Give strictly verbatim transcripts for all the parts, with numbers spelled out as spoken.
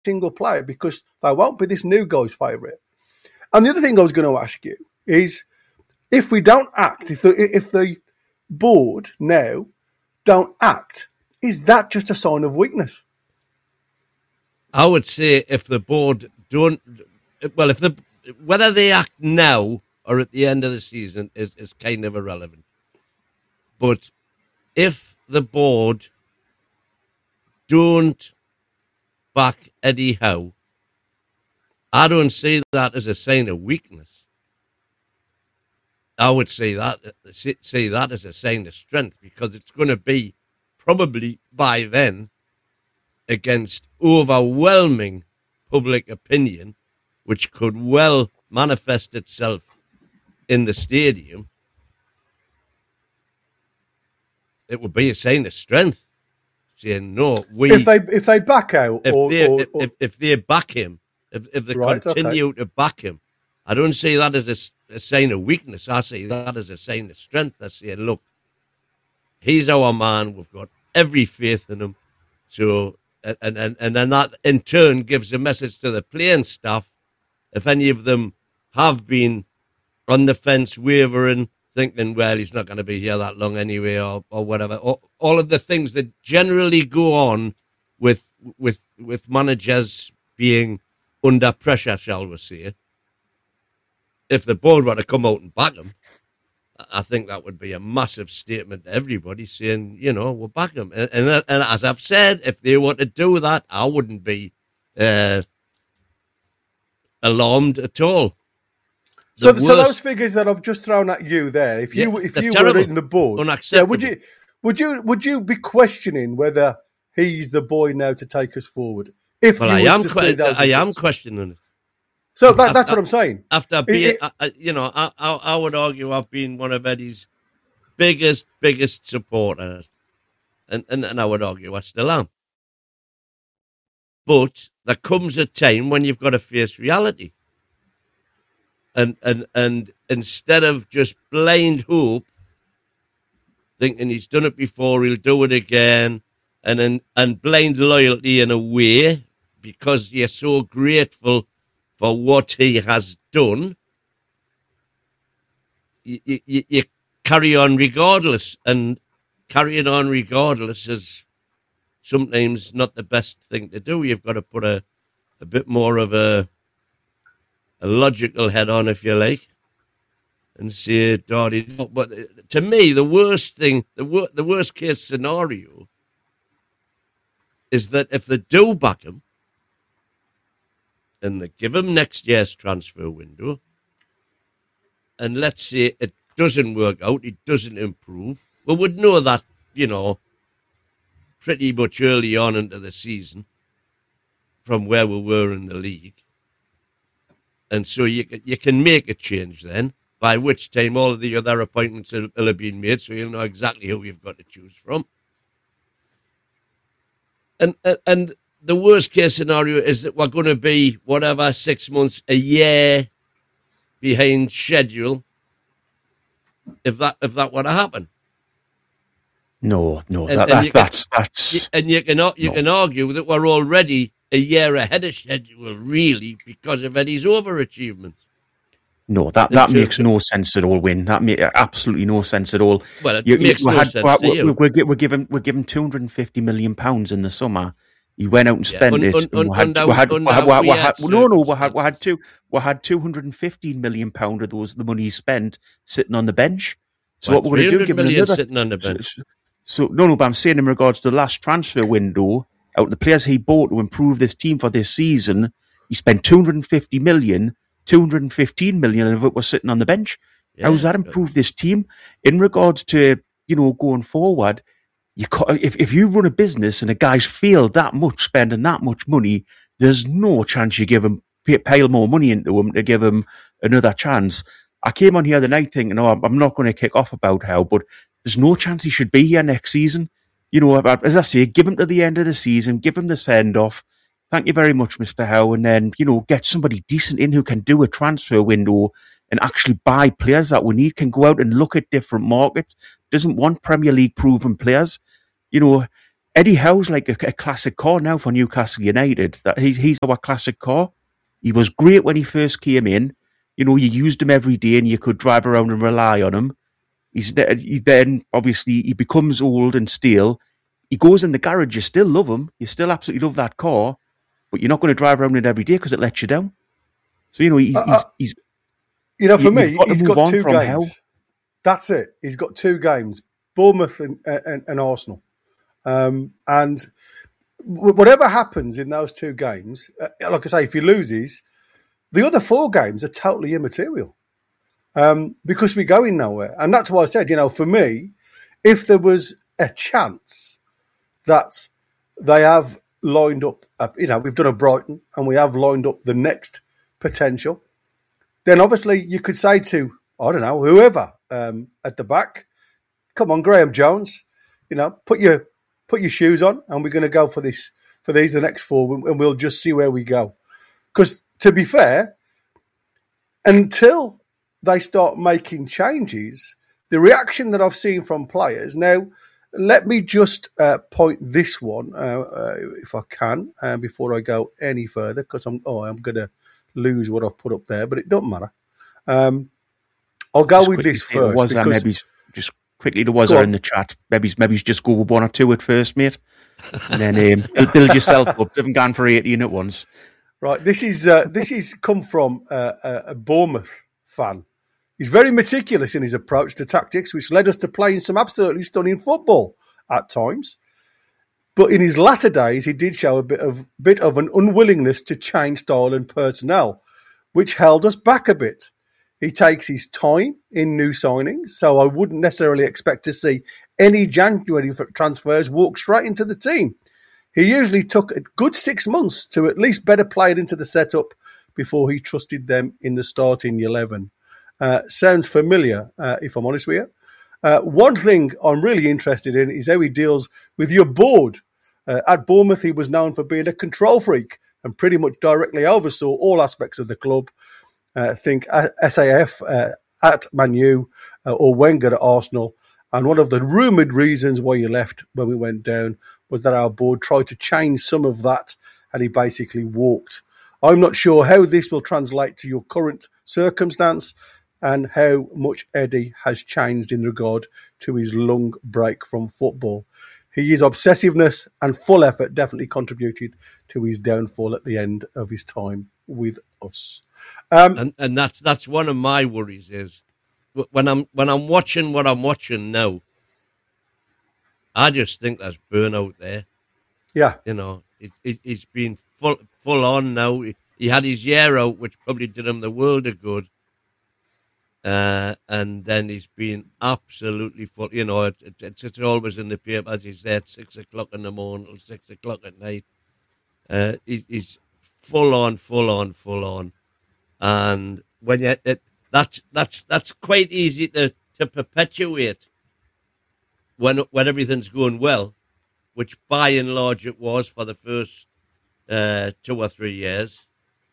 single player because they won't be this new guy's favourite. And the other thing I was going to ask you is, if we don't act, if the if the board now don't act, is that just a sign of weakness? I would say if the board don't, well, if the whether they act now or at the end of the season is, is kind of irrelevant. But if the board don't back Eddie Howe, I don't see that as a sign of weakness. I would say that see that as a sign of strength, because it's going to be probably by then against overwhelming public opinion, which could well manifest itself in the stadium. It would be a sign of strength, saying no. We if they if they back out, if or, they or, if, or, if, if they back him, if if they right, continue okay. to back him, I don't see that as a, a sign of weakness. I see that as a sign of strength. I say, look, he's our man. We've got every faith in him. So, and and and then that in turn gives a message to the playing staff. If any of them have been on the fence, wavering, thinking, well, he's not going to be here that long anyway, or, or whatever. Or, all of the things that generally go on with with with managers being under pressure, shall we say. If the board were to come out and back him, I think that would be a massive statement to everybody, saying, you know, we'll back him. And, and, and as I've said, if they were to do that, I wouldn't be uh, alarmed at all. So, so those figures that I've just thrown at you there, if you Yeah, if they're you terrible. were in the board, Unacceptable. yeah, would you would you would you be questioning whether he's the boy now to take us forward? If Well, you I was am, to que- see those I am results? questioning it. So that, that's what I'm saying. After being, It- it- I, I- you know, I, I, I would argue I've been one of Eddie's biggest, biggest supporters. And, and, and I would argue I still am. But there comes a time when you've got to face reality. And, and, and instead of just blind hope, thinking he's done it before, he'll do it again, and, and, and blind loyalty in a way, because you're so grateful for what he has done, you, you, you carry on regardless. And carrying on regardless is sometimes not the best thing to do. You've got to put a, a bit more of a, a logical head on, if you like, and say, Darty. But to me, the worst thing, the, wor- the worst case scenario is that if they do back him, and they give him next year's transfer window, and let's say it doesn't work out, it doesn't improve, we would know that, you know, pretty much early on into the season from where we were in the league. And so you, you can make a change then, by which time all of the other appointments will, will have been made, so you'll know exactly who you've got to choose from. And, and, and the worst case scenario is that we're going to be, whatever, six months, a year behind schedule, if that if that were to happen. No, no, And- that, and that, you can- that's that's And you can ar- you No. can argue that we're already a year ahead of schedule, really, because of Eddie's overachievement. no, that, in that terms makes of- no sense at all. Win that makes absolutely no sense at all. Well, it You- you- makes we no had- sense we're, to you. we're, we're, gi- we're giving we're giving two hundred and fifty million pounds in the summer. He went out and Yeah, spent un- it. un- and we un- had, under- we had, we under had, we had, we weird had- no, no, we had, we had circumstances. two, we had two hundred and fifteen million pound of those the money he spent sitting on the bench. So Well, what we're going to do? three hundred Give him million another. sitting on the bench. So, so no, no, but I'm saying in regards to the last transfer window, out of the players he bought to improve this team for this season, he spent two hundred and fifty million, two hundred and fifteen million of it was sitting on the bench. How's that Yeah, improve this team? In regards to, you know, going forward, you ca- if, if you run a business and a guy's failed that much, spending that much money, there's no chance you give him, pay, pile more money into him to give him another chance. I came on here the night thinking, oh, I'm not going to kick off about how, but there's no chance he should be here next season. You know, as I say, give him to the end of the season, give him the send-off. Thank you very much, Mister Howe. And then, you know, get somebody decent in who can do a transfer window and actually buy players that we need, can go out and look at different markets, doesn't want Premier League proven players. You know, Eddie Howe's like a, a classic car now for Newcastle United. That he, he's our classic car. He was great when he first came in. You know, you used him every day and you could drive around and rely on him. He's he then, obviously, he becomes old and stale. He goes in the garage, you still love him. You still absolutely love that car, but you're not going to drive around it every day because it lets you down. So, you know, he's... Uh, he's, he's you know, for me, got he's got two games. Hell. That's it. He's got two games, Bournemouth and, and, and Arsenal. Um, and w- whatever happens in those two games, uh, like I say, if he loses, the other four games are totally immaterial um, because we're going nowhere. And that's why I said, you know, for me, if there was a chance that they have lined up, uh, you know, we've done a Brighton and we have lined up the next potential, then obviously you could say to, I don't know, whoever um, at the back, come on, Graham Jones, you know, put your put your shoes on and we're going to go for this, for these, the next four, and we'll just see where we go. Because to be fair, until they start making changes, the reaction that I've seen from players now, let me just uh, point this one, uh, uh, if I can, uh, before I go any further, because I'm oh I'm going to lose what I've put up there, but it doesn't matter. Um, I'll go just with this first. Was that maybe just quickly there was there in the chat? Maybe maybe just go with one or two at first, mate, and then um, build yourself up. Haven't gone for eighteen at once. Right, this is uh, this is come from uh, a Bournemouth fan. He's very meticulous in his approach to tactics, which led us to playing some absolutely stunning football at times. But in his latter days, he did show a bit of bit of an unwillingness to change style and personnel, which held us back a bit. He takes his time in new signings, so I wouldn't necessarily expect to see any January transfers walk straight into the team. He usually took a good six months to at least better play it into the setup before he trusted them in the starting eleven. Uh, sounds familiar, uh, if I'm honest with you. Uh, one thing I'm really interested in is how he deals with your board. Uh, at Bournemouth, he was known for being a control freak and pretty much directly oversaw all aspects of the club. Uh, think S A F uh, at Man U uh, or Wenger at Arsenal. And one of the rumoured reasons why he left when we went down was that our board tried to change some of that and he basically walked. I'm not sure how this will translate to your current circumstance and how much Eddie has changed in regard to his long break from football. His obsessiveness and full effort definitely contributed to his downfall at the end of his time with us. Um, and and that's that's one of my worries is when I'm when I'm watching what I'm watching now. I just think there's burnout there. Yeah, you know, it, it, it's been full full on now. He, he had his year out, which probably did him the world of good. Uh, and then he's been absolutely full. You know, it, it, it's, it's always in the paper, as he's there at six o'clock in the morning or six o'clock at night. Uh, he, he's full on, full on, full on. And when you, it, that's that's that's quite easy to, to perpetuate when when everything's going well, which by and large it was for the first uh, two or three years.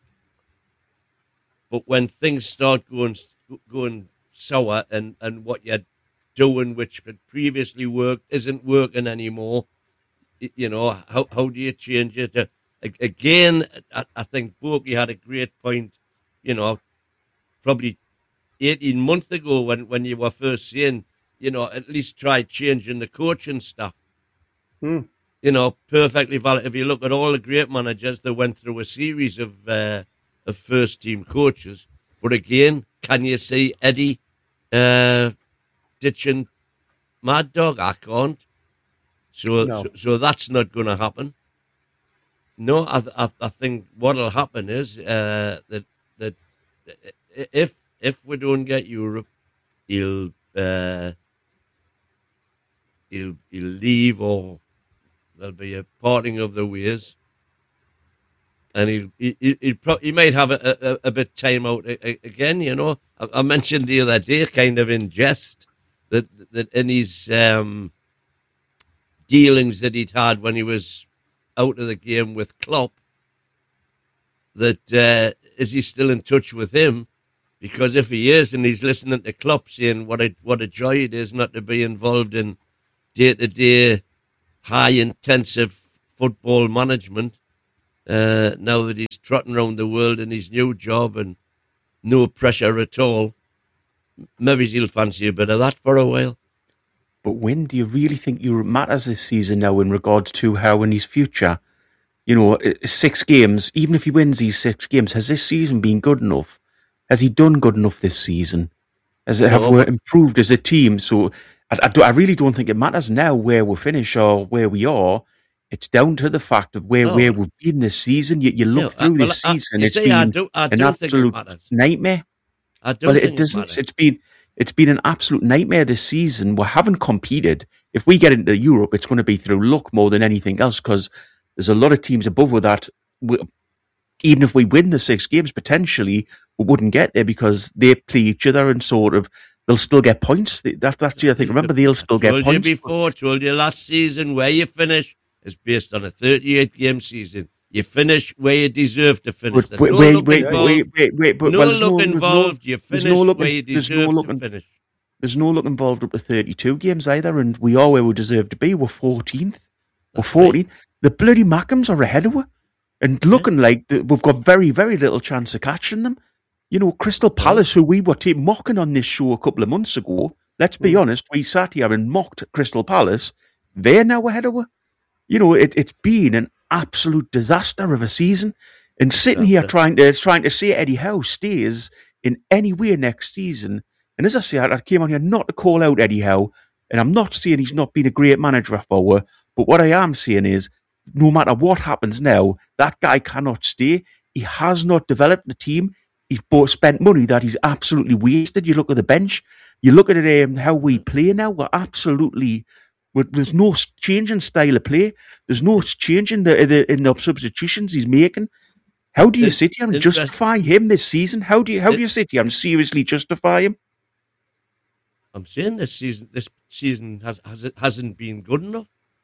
But when things start going going sour and, and what you're doing, which had previously worked, isn't working anymore, you know, how how do you change it? Uh, again, I, I think Borky had a great point, you know, probably eighteen months ago when, when you were first saying, you know, at least try changing the coaching stuff. Mm. You know, perfectly valid. If you look at all the great managers that went through a series of uh, of first team coaches, but again, can you see Eddie uh, ditching Mad Dog? I can't. So, no. so, so that's not going to happen. No, I, I, I think what'll happen is uh, that that if if we don't get Europe, he'll uh, he'll he'll leave, or there'll be a parting of the ways, and he'll, he he he, pro- he might have a, a, a bit time out again. You know, I, I mentioned the other day, kind of in jest, that that in his um, dealings that he'd had when he was out of the game with Klopp, that uh, is he still in touch with him? Because if he is, and he's listening to Klopp saying what a what a joy it is not to be involved in day to day high intensive football management. Uh, now that he's trotting around the world in his new job and no pressure at all, maybe he'll fancy a bit of that for a while. But when do you really think Europe matters this season now in regards to how in his future? You know, six games, even if he wins these six games, has this season been good enough? Has he done good enough this season? Has it, have No, we but- improved as a team? So I, I, do, I really don't think it matters now where we finish or where we are. It's down to the fact of where, No. where we've been this season. You, you look No, I- through well, this I- season, you it's see, been I do- I an don't think it absolute matters. nightmare. I don't Well, think it doesn't. matters. It's been it's been an absolute nightmare this season. We haven't competed. If we get into Europe, it's going to be through luck more than anything else because there's a lot of teams above with that. We, even if we win the six games, potentially we wouldn't get there because they play each other and sort of they'll still get points. That, that's the thing. Remember, they'll still get told points. you before, told you last season where you finish is based on a thirty-eight game season. You finish where you deserve to finish. But There's wait, no wait, luck wait, involved. wait, wait, wait, but no well, there's luck no, there's no- involved. You there's finish no luck where in- you there's no deserve luck to in- finish. There's no luck involved up to thirty-two games either, and we are where we deserve to be. We're fourteenth. We're That's fourteenth. The bloody Mackhams are ahead of us, and looking like the, we've got very, very little chance of catching them. You know, Crystal Palace, who we were t- mocking on this show a couple of months ago, let's be Mm. honest, we sat here and mocked Crystal Palace. They're now ahead of us. You know, it, it's been an absolute disaster of a season. And sitting here Yeah. trying to trying to say Eddie Howe stays in any way next season. And as I say, I I came on here not to call out Eddie Howe, and I'm not saying he's not been a great manager for us, but what I am saying is, no matter what happens now, that guy cannot stay. He has not developed the team. He's bought, spent money that he's absolutely wasted. You look at the bench. You look at it, um, how we play now. We're absolutely... we're, there's no change in style of play. There's no change in the, the, in the substitutions he's making. How do you It- sit here and it- justify him this season? How do you how do it- you sit here and seriously justify him? I'm saying this season, this season has, has it hasn't been good enough,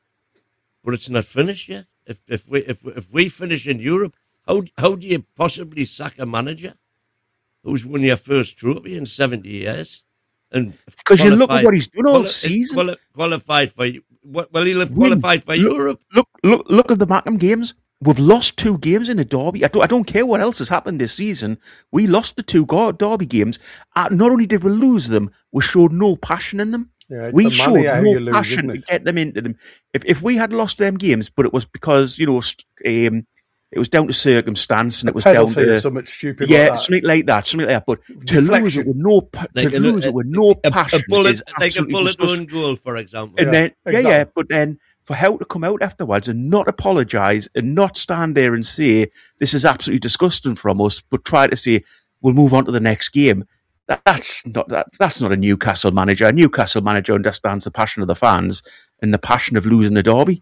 but it's not finished yet. If if we if if we finish in Europe, how how do you possibly sack a manager who's won your first trophy in seventy years? And Because you look at qualified- what he's done all quali- season. quali- qualified for well, he'll have Win. qualified for Look- Europe. Look, look, look at the Mackham games. We've lost two games in a derby. I don't, I don't care what else has happened this season. We lost the two go- derby games. Uh, not only did we lose them, we showed no passion in them. Yeah, it's We the showed money how no you lose, passion isn't to it? get them into them. If if we had lost them games, but it was because you know st- um, it was down to circumstance and it was down Penalty or to something stupid yeah like that. something like that, something like that. But to lose Deflection. it with no pa- Like to a- lose a- it with no a, passion a bullet, is like a absolutely bullet disgusting. own goal, for example. And Yeah, then, yeah, exactly. yeah, but then for how to come out afterwards and not apologise and not stand there and say, this is absolutely disgusting from us, but try to say, we'll move on to the next game. That, that's not that, that's not a Newcastle manager. A Newcastle manager understands the passion of the fans and the passion of losing the derby.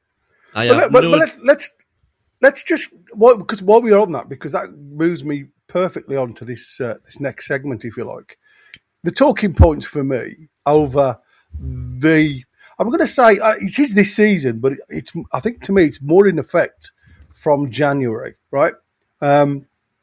I But, have let, but, no- but let's let's let's just while, because while we're on that, because that moves me perfectly on to this uh, this next segment, if you like. The talking points for me over the I'm going to say uh, it is this season, but it, it's I think to me it's more in effect from January, right? Um,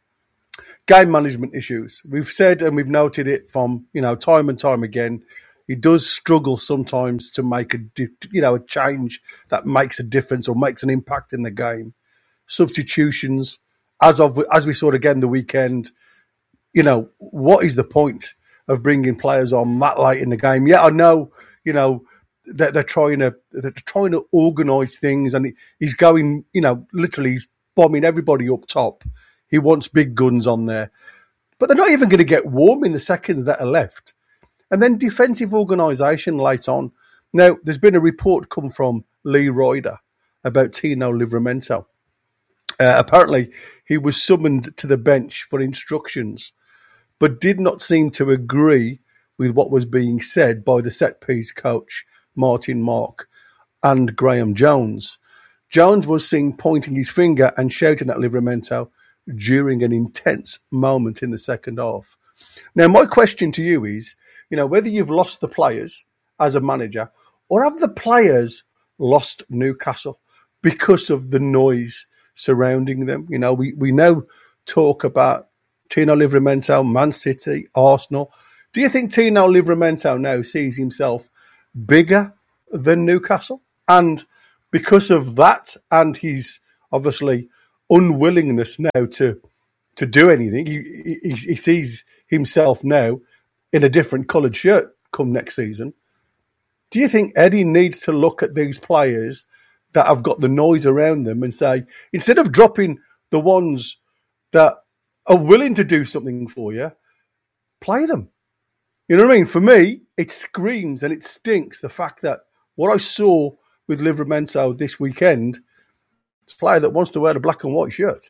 game management issues. We've said and we've noted it from you know time and time again. He does struggle sometimes to make a di- you know a change that makes a difference or makes an impact in the game. Substitutions, as of as we saw it again the weekend. You know, what is the point of bringing players on that late in the game? Yeah, I know. You know that they're trying to they're trying to organise things, and he's going. You know, literally, he's bombing everybody up top. He wants big guns on there, but they're not even going to get warm in the seconds that are left. And then defensive organisation late on. Now, there's been a report come from Lee Ryder about Tino Livramento. Uh, apparently, he was summoned to the bench for instructions, but did not seem to agree with what was being said by the set-piece coach, Martin Mark, and Graham Jones. Jones was seen pointing his finger and shouting at Livramento during an intense moment in the second half. Now, my question to you is, you know, whether you've lost the players as a manager or have the players lost Newcastle because of the noise surrounding them. You know, we, we now talk about Tino Livramento, Man City, Arsenal. Do you think Tino Livramento now sees himself bigger than Newcastle? And because of that and his obviously unwillingness now to to do anything, he, he, he sees himself now in a different coloured shirt come next season. Do you think Eddie needs to look at these players that have got the noise around them and say, instead of dropping the ones that are willing to do something for you, play them? You know what I mean? For me, it screams and it stinks the fact that what I saw with Livramento this weekend, it's a player that wants to wear the black and white shirt.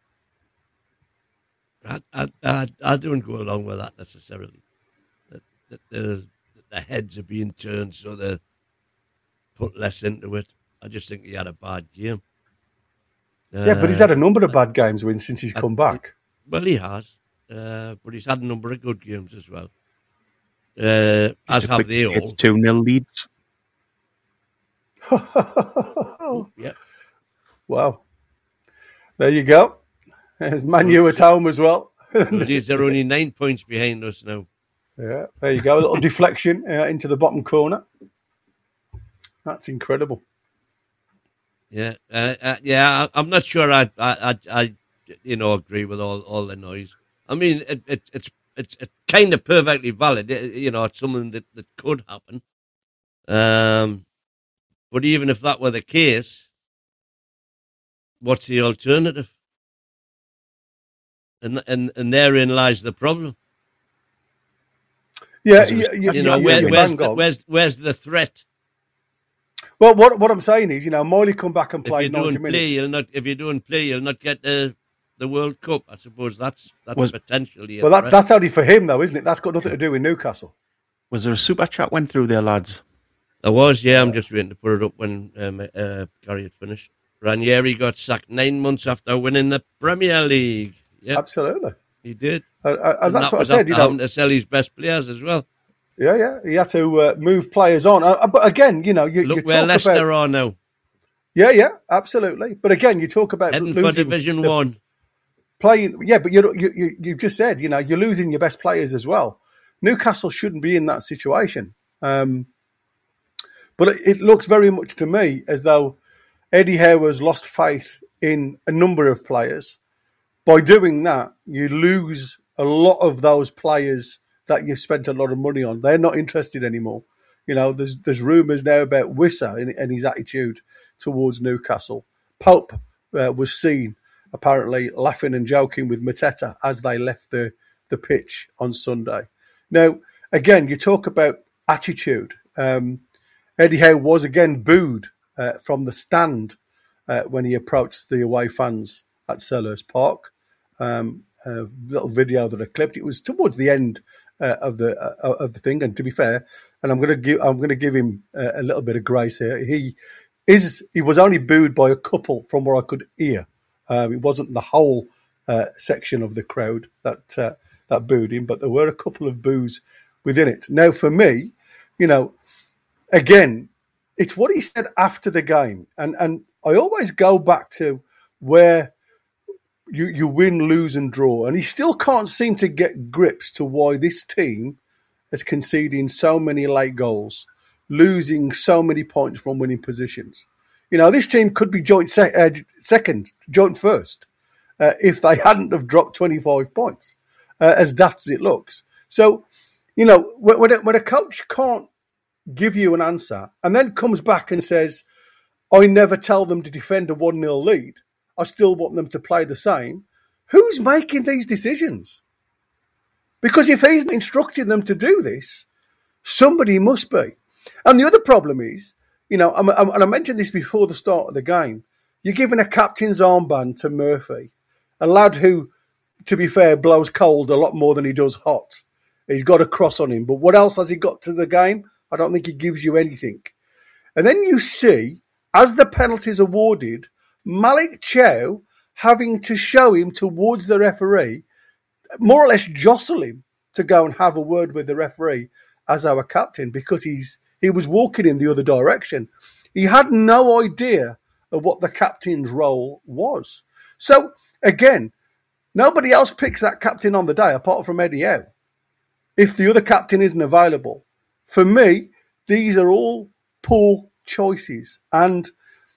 I, I, I, I don't go along with that necessarily. The, the, the, the heads are being turned so they put less into it. I just think he had a bad game. Yeah, uh, but he's had a number of bad games win since he's come I, back. Well, he has. Uh, but he's had a number of good games as well. Uh, as have they all. two nil leads. Oh, yeah. Wow. There you go. There's Man U at home as well. Leeds are only nine points behind us now. Yeah, there you go. A little deflection uh, into the bottom corner. That's incredible. Yeah, uh, uh, yeah. I'm not sure. I, I, I, you know, agree with all, all the noise. I mean, it, it, it's it's it's kind of perfectly valid. It, you know, it's something that, that could happen. Um, but even if that were the case, what's the alternative? And and and therein lies the problem. Yeah, yeah, yeah you know, yeah, where, yeah, where's the, where's where's the threat? Well, what what I'm saying is, you know, Miley come back and play if you ninety don't minutes. Play, you'll not, if you don't play, you'll not get the the World Cup. I suppose that's that's was, potentially. Well, that, that's only for him, though, isn't it? That's got nothing to do with Newcastle. Was there a super chat went through there, lads? There was, yeah. I'm just waiting to put it up when um, uh, Gary had finished. Ranieri got sacked nine months after winning the Premier League. Yep. Absolutely, he did. Uh, uh, and that's that what I said. You know, having to sell his best players as well. Yeah, yeah. He had to uh, move players on. Uh, but again, you know, you look you where talk Leicester about, are now. Yeah, yeah, absolutely. But again, you talk about heading losing for Division the, One. Playing, yeah, but you you you you just said, you know, you're losing your best players as well. Newcastle shouldn't be in that situation. Um, but it, it looks very much to me as though Eddie Howe has lost faith in a number of players. By doing that, you lose a lot of those players that you spent a lot of money on. They're not interested anymore. You know, there's there's rumours now about Wissa and, and his attitude towards Newcastle. Pope uh, was seen apparently laughing and joking with Mateta as they left the, the pitch on Sunday. Now, again, you talk about attitude. Um, Eddie Howe was again booed uh, from the stand uh, when he approached the away fans at Selhurst Park. Um, a little video that I clipped. It was towards the end uh, of the uh, of the thing. And to be fair, and I'm going to give I'm going to give him uh, a little bit of grace here. He is he was only booed by a couple from where I could hear. Um, it wasn't the whole uh, section of the crowd that uh, that booed him, but there were a couple of boos within it. Now, for me, you know, again, it's what he said after the game, and and I always go back to where you you win, lose, and draw, and he still can't seem to get grips to why this team is conceding so many late goals, losing so many points from winning positions. You know, this team could be joint se- uh, second, joint first, uh, if they hadn't have dropped twenty-five points, uh, as daft as it looks. So, you know, when, when, a, when a coach can't give you an answer and then comes back and says, I never tell them to defend a one nil lead, I still want them to play the same, who's making these decisions? Because if he's instructing them to do this, somebody must be. And the other problem is, you know, I'm, I'm, and I mentioned this before the start of the game, you're giving a captain's armband to Murphy, a lad who, to be fair, blows cold a lot more than he does hot. He's got a cross on him. But what else has he got to the game? I don't think he gives you anything. And then you see, as the penalties awarded, Malik Chow having to show him towards the referee, more or less jostle him to go and have a word with the referee as our captain, because he's he was walking in the other direction. He had no idea of what the captain's role was. So, again, nobody else picks that captain on the day apart from Eddie Howe. If the other captain isn't available, for me, these are all poor choices. And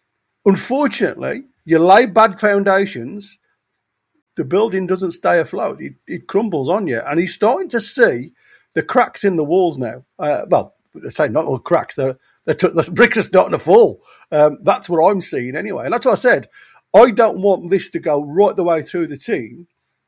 unfortunately, you lay bad foundations, the building doesn't stay afloat. It, it crumbles on you. And he's starting to see the cracks in the walls now. Uh, well, they say not all cracks. They're, they're t- the bricks are starting to fall. Um, that's what I'm seeing anyway. And that's what I said. I don't want this to go right the way through the team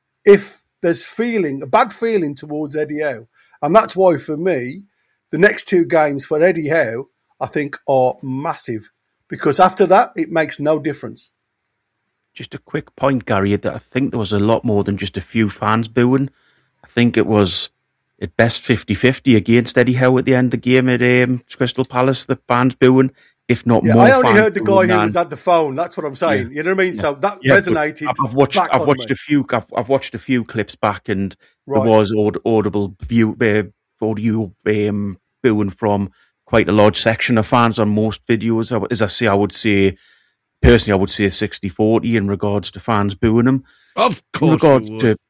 if there's feeling, a bad feeling towards Eddie Howe. And that's why, for me, the next two games for Eddie Howe, I think, are massive. Because after that, it makes no difference. Just a quick point, Gary, that I think there was a lot more than just a few fans booing. I think it was at best fifty-fifty against Eddie Howe at the end of the game at um, Crystal Palace, the fans booing, if not yeah, more. I only fans heard the guy who than... was at the phone. That's what I'm saying. Yeah. You know what I mean? Yeah. So that yeah, resonated. I've watched. Back I've on watched me. a few. I've, I've watched a few clips back, and right. there was aud- audible view, uh, audio um, booing from quite a large section of fans on most videos. As I say, I would say. Personally, I would say sixty forty in regards to fans booing him. Of course, in regards you would. to,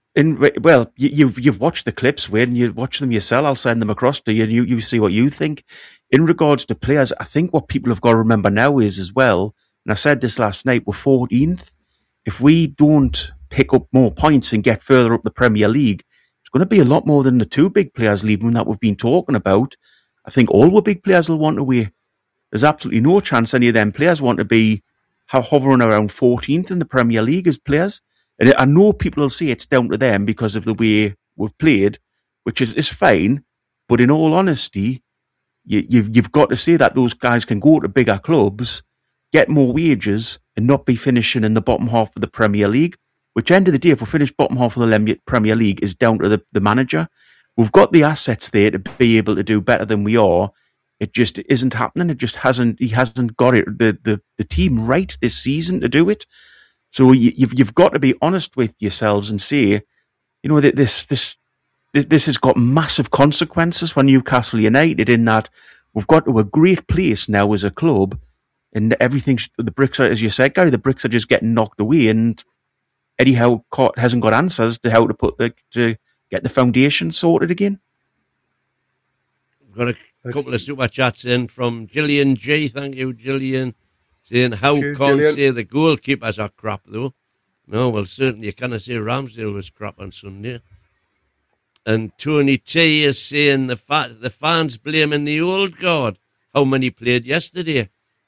in well, you, you've you've watched the clips, when you watch them yourself. I'll send them across to you, and you you see what you think. In regards to players, I think what people have got to remember now is as well, and I said this last night, we're fourteenth. If we don't pick up more points and get further up the Premier League, it's going to be a lot more than the two big players leaving that we've been talking about. I think all the big players will want away. There's absolutely no chance any of them players want to be hovering around fourteenth in the Premier League as players. And I know people will say it's down to them because of the way we've played, which is, is fine. But in all honesty, you, you've, you've got to say that those guys can go to bigger clubs, get more wages, and not be finishing in the bottom half of the Premier League. Which, end of the day, if we finish bottom half of the Premier League, is down to the, the manager. We've got the assets there to be able to do better than we are. It just isn't happening. It just hasn't. He hasn't got it. The the, the team right this season to do it. So you, you've you've got to be honest with yourselves and say, you know, that this this this this has got massive consequences for Newcastle United. In that we've got to a great place now as a club, and everything. The bricks are, as you said, Gary, the bricks are just getting knocked away, and Eddie Howe hasn't got answers to how to put the to get the foundation sorted again. We've got a A couple of super chats in from Gillian G. Thank you, Gillian. Saying how Cheers, can't Gillian. say the goalkeepers are crap though. No, well certainly you cannot say Ramsdale was crap on Sunday. And Tony T is saying the fa- the fans blaming the old guard. How many played yesterday?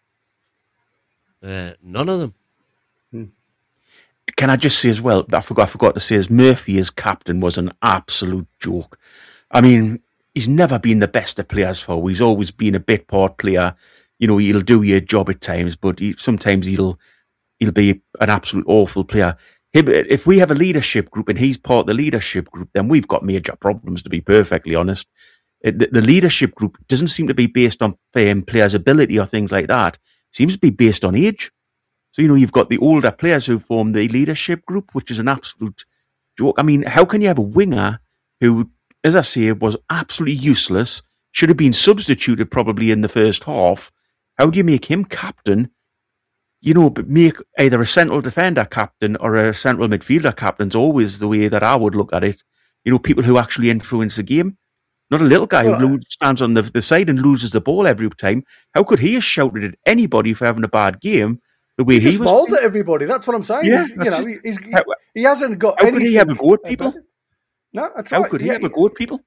Uh, none of them. Hmm. Can I just say as well, I forgot I forgot to say, as Murphy as captain was an absolute joke. I mean, he's never been the best of players for. He's always been a bit part player. You know, he'll do your job at times, but he, sometimes he'll he'll be an absolute awful player. If we have a leadership group and he's part of the leadership group, then we've got major problems, to be perfectly honest. The, the leadership group doesn't seem to be based on um, players' ability or things like that. It seems to be based on age. So, you know, you've got the older players who form the leadership group, which is an absolute joke. I mean, how can you have a winger who, as I say, was absolutely useless, should have been substituted probably in the first half? How do you make him captain? You know, make either a central defender captain or a central midfielder captain's always the way that I would look at it. You know, people who actually influence the game. Not a little guy well, who stands on the, the side and loses the ball every time. How could he have shouted at anybody for having a bad game the way he, he just was? He just at everybody. That's what I'm saying. Yeah, you know, he, he's, he, how, he hasn't got how anything. Could he have a go at people? No, that's How right. could he yeah, have a go at people?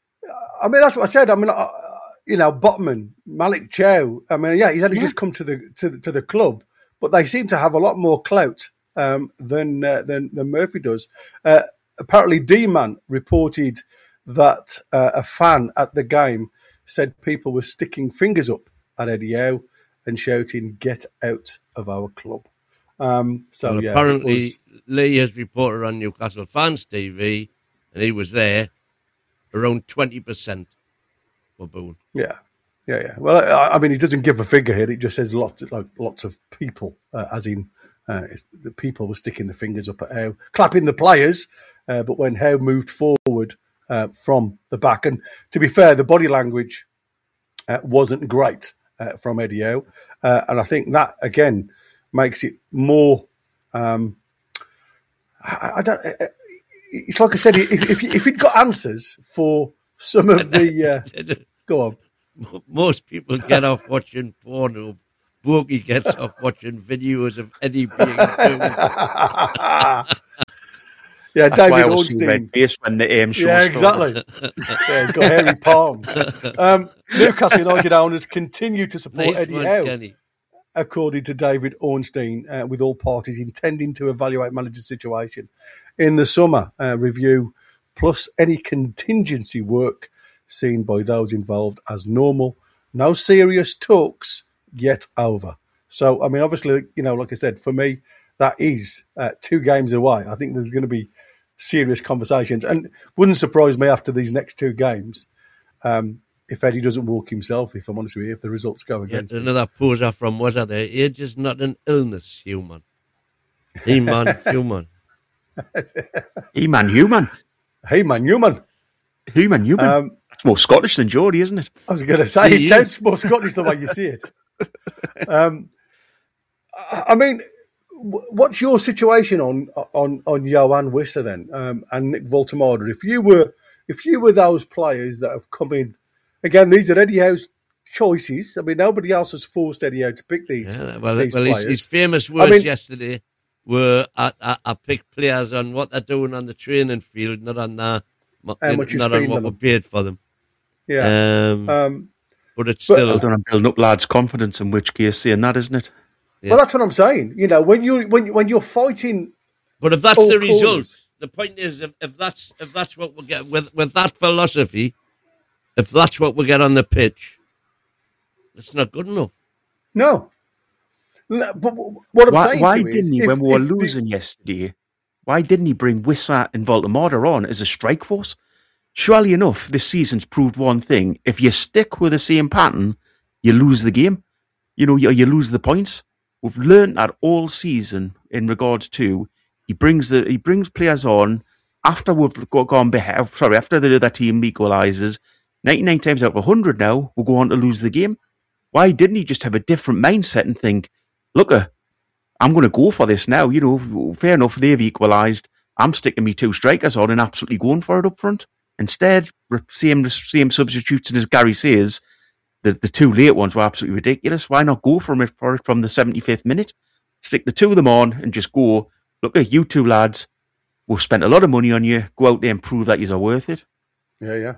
I mean, that's what I said. I mean, uh, you know, Botman, Malik Chow. I mean, yeah, he's only yeah. just come to the to the, to the club, but they seem to have a lot more clout um, than, uh, than than Murphy does. Uh, apparently, D-Man reported that uh, a fan at the game said people were sticking fingers up at Eddie Howe and shouting, "Get out of our club." Um, so well, yeah, apparently was... Lee has reported on Newcastle Fans T V, and he was there. Around twenty percent were booing. Yeah, yeah, yeah. Well, I, I mean, he doesn't give a figure here. It just says lots, like lots of people, uh, as in uh, the people were sticking the fingers up at Howe, clapping the players. Uh, but when Howe moved forward uh, from the back, and to be fair, the body language uh, wasn't great uh, from Eddie Howe, uh, and I think that again makes it more. Um, I, I don't. Uh, It's like I said, if, if, if he'd got answers for some of the... Uh, go on. Most people get off watching porno bogey gets off watching videos of Eddie being booed. Yeah, That's why I David was so red Ornstein. faced when the aim show Yeah, started. exactly. Yeah, he's got hairy palms. Um, Newcastle United owners continue to support Nice Eddie one, Howe, Kenny. according to David Ornstein, uh, with all parties intending to evaluate manager's situation in the summer uh, review, plus any contingency work seen by those involved as normal. No serious talks yet over. So, I mean, obviously, you know, like I said, for me, that is uh, two games away. I think there's going to be serious conversations. And wouldn't surprise me after these next two games um, if Eddie doesn't walk himself, if I'm honest with you, if the results go Yet against him. another poser from was there? Age is not an illness, human. He-man, human. He-man, human. Hey, man, Newman. Human, human. Um, That's more Scottish than Geordie, isn't it? I was going to say, it Yeah. sounds more Scottish the way you see it. um, I I mean, w- what's your situation on on on Johan Wisser then, um, and Nick Voltemada? If you were if you were those players that have come in, again, these are Eddie Howe's choices. I mean, nobody else has forced Eddie Howe to pick these. Yeah, well, these well his, players. his famous words mean- yesterday were, I, I, I pick players on what they're doing on the training field, not on the, How much you not on spend what on we them. paid for them. yeah. Um, Um, but it's but- still... Well done on building up lads' confidence, in which case saying that, isn't it? Yeah. Well, that's what I'm saying. You know, when you when when you're fighting, But if that's all the corners. result, the point is, if, if that's if that's what we get with with that philosophy, if that's what we get on the pitch, it's not good enough. no. No, but what I'm Why, saying why to you is, didn't he, if- when we were if the- losing yesterday, why didn't he bring Wisser and Voltemada on as a strike force? Surely enough, this season's proved one thing. If you stick with the same pattern, you lose the game. You know, you, you lose the points. We've learned that all season in regards to he brings the he brings players on after we've got, gone behind. Sorry, after the other team equalises. ninety-nine times out of one hundred now, we'll go on to lose the game. Why didn't he just have a different mindset and think, look, uh, I'm going to go for this now. You know, fair enough, they've equalised. I'm sticking me two strikers on and absolutely going for it up front. Instead, re- same same substitutes, and as Gary says, the, the two late ones were absolutely ridiculous. Why not go from it for it from the seventy-fifth minute? Stick the two of them on and just go, look at you two lads, we've spent a lot of money on you. Go out there and prove that you're worth it. Yeah, yeah.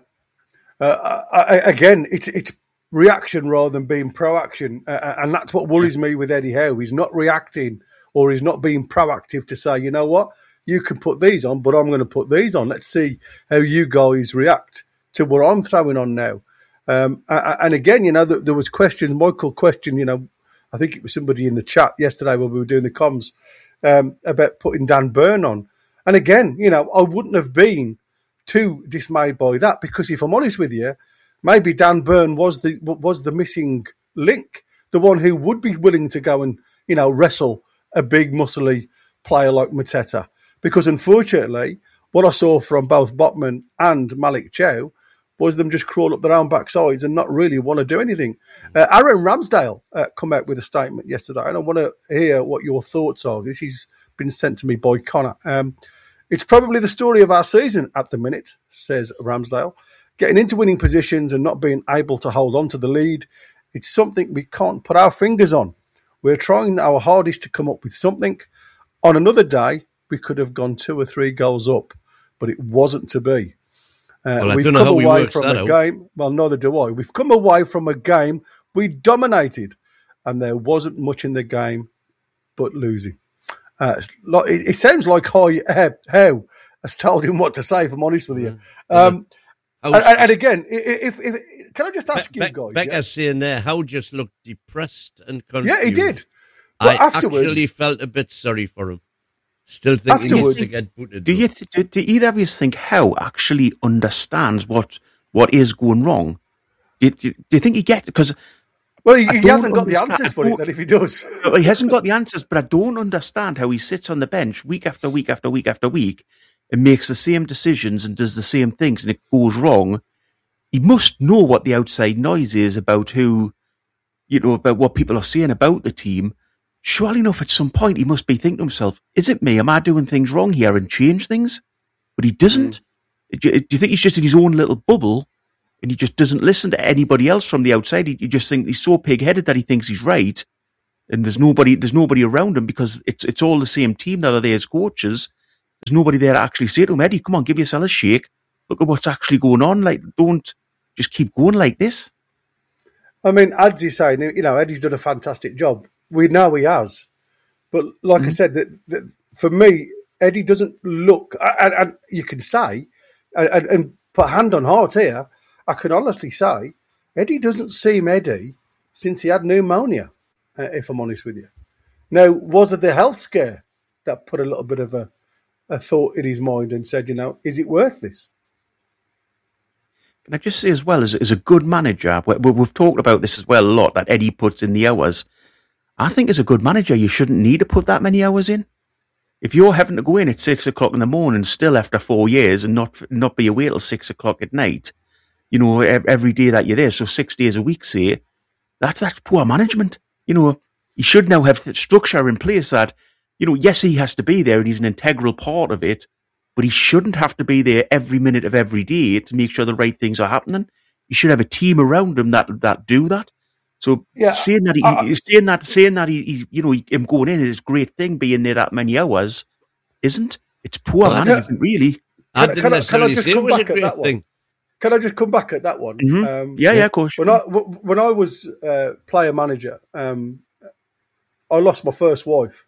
Uh, I, I, again, it's it's reaction rather than being proaction, uh, and that's what worries me with Eddie Howe. He's not reacting, or he's not being proactive to say, you know what, you can put these on, but I'm going to put these on. Let's see how you guys react to what I'm throwing on now. Um, and again, you know, there was questions. Michael questioned, you know, I think it was somebody in the chat yesterday when we were doing the comms um, about putting Dan Burn on. And again, you know, I wouldn't have been too dismayed by that, because if I'm honest with you, maybe Dan Burn was the was the missing link, the one who would be willing to go and, you know, wrestle a big muscly player like Mateta. Because unfortunately, what I saw from both Botman and Malik Chow was them just crawl up their own backsides and not really want to do anything. Uh, Aaron Ramsdale uh, come out with a statement yesterday, and I want to hear what your thoughts are. This has been sent to me by Connor. Um, it's probably the story of our season at the minute, says Ramsdale. Getting into winning positions and not being able to hold on to the lead, it's something we can't put our fingers on. We're trying our hardest to come up with something. On another day, we could have gone two or three goals up, but it wasn't to be. Uh, Well, I we've don't know come how he away works from that a out. game. Well, neither do I. We've come away from a game we dominated, and there wasn't much in the game but losing. Uh, it's like- it, it sounds like how how has told him what to say, if I'm honest with you. Um, How- and, and again, i- i- if, if can I just ask Be- you Be- guys? Becca's yeah? saying there, how just looked depressed and confused. Yeah, he did. I But afterwards, actually felt a bit sorry for him. Still think he needs Afterwards- to get booted. Do though. you th- do, do either of you think Howe actually understands what what is going wrong? Do, do, do you think he gets it? Because well, he, I he don't hasn't got the understand- answers for I it. don't- Then if he does, he hasn't got the answers, but I don't understand how he sits on the bench week after week after week after week and makes the same decisions and does the same things, and it goes wrong. He must know what the outside noise is about who, you know, about what people are saying about the team. Surely enough, at some point, he must be thinking to himself, is it me? Am I doing things wrong here and change things? But he doesn't. Do, you, do you think he's just in his own little bubble and he just doesn't listen to anybody else from the outside? He, you just think he's so pig-headed that he thinks he's right, and there's nobody there's nobody around him because it's it's all the same team that are there as coaches. There's nobody there to actually say to him, Eddie, come on, give yourself a shake. Look at what's actually going on. Like, don't just keep going like this. I mean, Adzy's saying, you know, Eddie's done a fantastic job. We know he has. But like mm-hmm. I said, that, that for me, Eddie doesn't look, and, and you can say, and, and put hand on heart here, I can honestly say, Eddie doesn't seem Eddie since he had pneumonia, uh, if I'm honest with you. Now, was it the health scare that put a little bit of a, a thought in his mind and said, you know, is it worth this? Can I just say as well, as, as a good manager, we, we've talked about this as well a lot, that Eddie puts in the hours. I think as a good manager, you shouldn't need to put that many hours in. If you're having to go in at six o'clock in the morning still after four years and not not be away till six o'clock at night, you know, every day that you're there, so six days a week, say, that's, that's poor management. You know, you should now have the structure in place that, you know, yes, he has to be there and he's an integral part of it, but he shouldn't have to be there every minute of every day to make sure the right things are happening. You should have a team around him that that do that. So yeah, saying that, he, uh, saying that, saying that, he, he you know, he, him going in is a great thing. Being there that many hours isn't. It's poor well, management, really. I didn't can, necessarily can I say it was a great thing. Can I just come back at that one? Mm-hmm. Um, yeah, yeah, of course. When I when I was uh, player manager, um, I lost my first wife.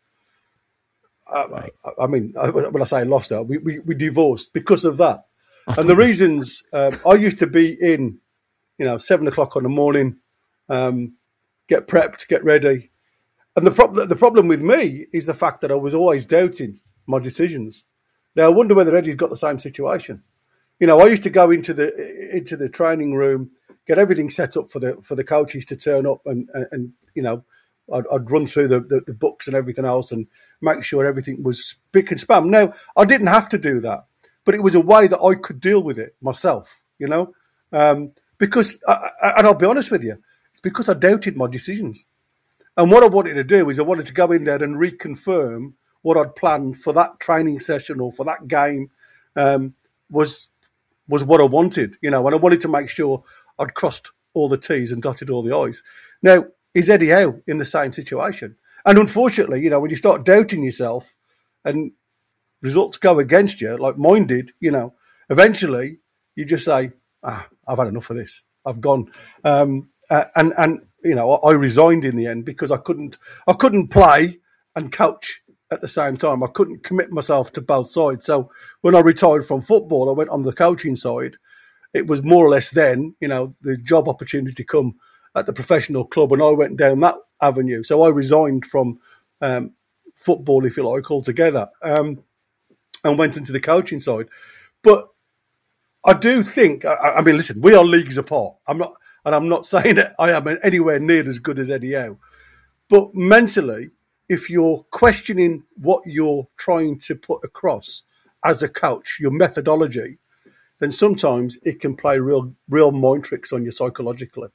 I, right. I, I mean, when I say I lost her, we, we, we divorced because of that. I and the reasons um, I used to be in, you know, seven o'clock on the morning. Um, get prepped, get ready. And the problem the problem with me is the fact that I was always doubting my decisions. Now, I wonder whether Eddie's got the same situation. You know, I used to go into the into the training room, get everything set up for the for the coaches to turn up and, and, and you know, I'd, I'd run through the, the, the books and everything else and make sure everything was spick and span. Now, I didn't have to do that, but it was a way that I could deal with it myself, you know, um, because, I, I, and I'll be honest with you, because I doubted my decisions. And what I wanted to do is I wanted to go in there and reconfirm what I'd planned for that training session or for that game um, was was what I wanted, you know, and I wanted to make sure I'd crossed all the T's and dotted all the I's. Now, is Eddie Howe in the same situation? And unfortunately, you know, when you start doubting yourself and results go against you, like mine did, you know, eventually you just say, ah, I've had enough of this. I've gone. Um, Uh, and and you know, I resigned in the end because I couldn't I couldn't play and coach at the same time. I couldn't commit myself to both sides. So when I retired from football, I went on the coaching side. It was more or less then, you know, the job opportunity come at the professional club, and I went down that avenue. So I resigned from um, football, if you like, altogether, um, and went into the coaching side. But I do think, I, I mean, listen, we are leagues apart. I'm not. And I'm not saying that I am anywhere near as good as Eddie Howe. But mentally, if you're questioning what you're trying to put across as a coach, your methodology, then sometimes it can play real real mind tricks on you psychologically.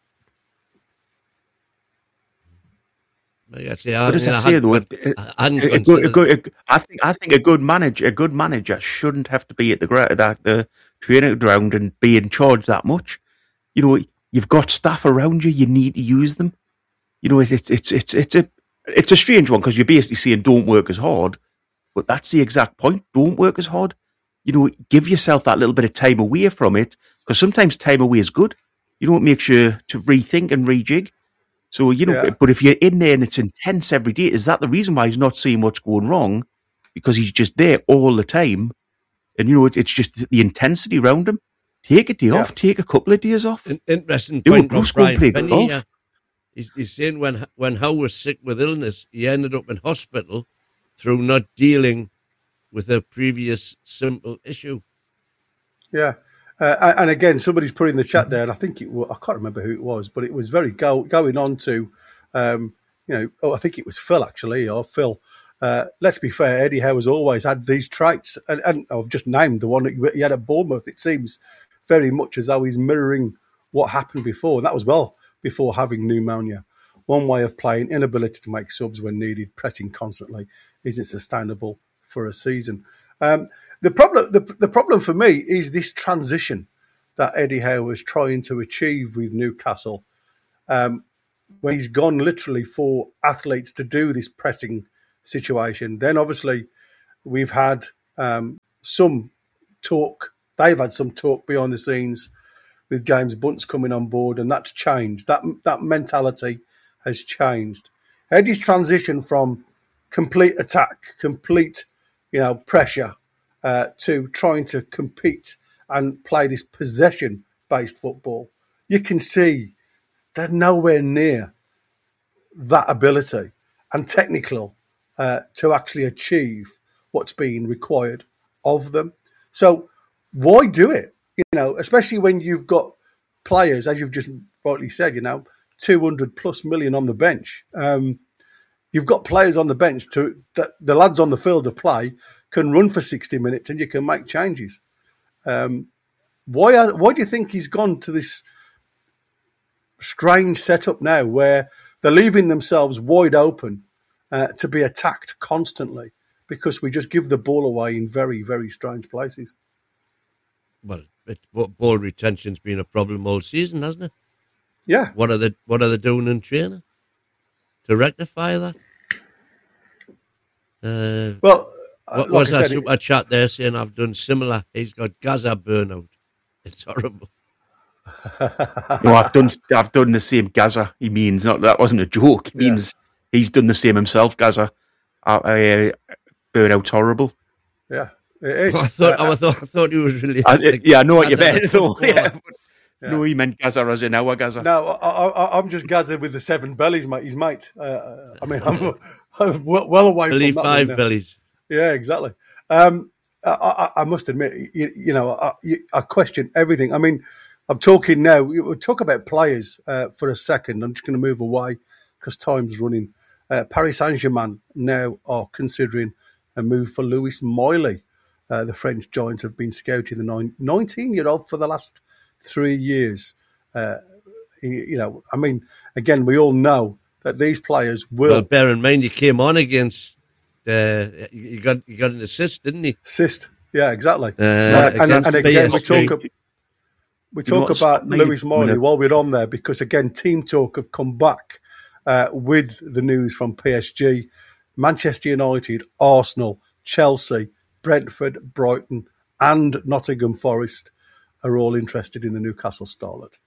I say, I, I, say, though, I, I think I think a good manager a good manager shouldn't have to be at the the, the training ground and be in charge that much. You know, you've got staff around you. You need to use them. You know, it's it's it's it's a it's a strange one because you're basically saying don't work as hard, but that's the exact point. Don't work as hard. You know, give yourself that little bit of time away from it because sometimes time away is good. You know, it makes you to rethink and rejig. So you know, yeah. But if you're in there and it's intense every day, is that the reason why he's not seeing what's going wrong? Because he's just there all the time, and you know, it, it's just the intensity around him. Take a day yeah. off. Take a couple of days off. In, interesting Do point from Brian Penny. Uh, he's, he's saying when when Howe was sick with illness, he ended up in hospital through not dealing with a previous simple issue. Yeah, uh, and again, somebody's put in the chat there, and I think it was, I can't remember who it was, but it was very go, going on to, um, you know, oh, I think it was Phil actually, or Phil. Uh, let's be fair, Eddie Howe has always had these traits, and, and I've just named the one that he had at Bournemouth. It seems very much as though he's mirroring what happened before. That was well before having pneumonia. One way of playing, inability to make subs when needed, pressing constantly, isn't sustainable for a season. Um, the problem, the, the problem for me is this transition that Eddie Howe was trying to achieve with Newcastle. Um, when he's gone literally for athletes to do this pressing situation, then obviously we've had um, some talk. They've had some talk behind the scenes with James Bunce coming on board, and that's changed. That that mentality has changed. Eddie's transition from complete attack, complete, you know, pressure uh, to trying to compete and play this possession-based football. You can see they're nowhere near that ability and technical uh, to actually achieve what's being required of them. So why do it? You know, especially when you've got players, as you've just rightly said, you know, two hundred plus million on the bench. Um, you've got players on the bench to that the lads on the field of play can run for sixty minutes and you can make changes. Um, why are, why do you think he's gone to this strange setup now where they're leaving themselves wide open uh, to be attacked constantly because we just give the ball away in very, very strange places? Well, it, ball retention's been a problem all season, hasn't it? Yeah. What are they, what are they doing in training to rectify that? Uh, well, what like was I that said, super it, chat there saying I've done similar? He's got Gaza burnout. It's horrible. No, I've done I've done the same, Gaza. He means not that wasn't a joke. He Yeah. means he's done the same himself, Gaza. Uh, uh, burnout's horrible. Yeah, it is. I thought, Uh, I thought, I thought he was really. I, yeah, I know what you Gaza meant. the No, footballer. yeah, but- Yeah. no, he meant Gaza as in our Gaza. No, I, I, I'm just Gaza with the seven bellies, mate. He's mate. Uh, I mean, I'm, I'm well well away Believe from that. five one now. bellies. Yeah, exactly. Um, I, I, I must admit, you, you know, I, I question everything. I mean, I'm talking now. We'll talk about players uh, for a second. I'm just going to move away because time's running. Uh, Paris Saint-Germain now are considering a move for Louis Miley. Uh, the French Giants have been scouting the nineteen-year-old for the last three years. Uh, you, you know, I mean, again, we all know that these players will Well, bear in mind, you came on against. Uh, you got you got an assist, didn't you? assist. Yeah, exactly. Uh, Uh, and, against and again, we P S G. talk, we You know talk what, about maybe- Louis Miley minute. while we're on there because, again, Team Talk have come back uh, with the news from P S G, Manchester United, Arsenal, Chelsea, Brentford, Brighton and Nottingham Forest are all interested in the Newcastle Starlet.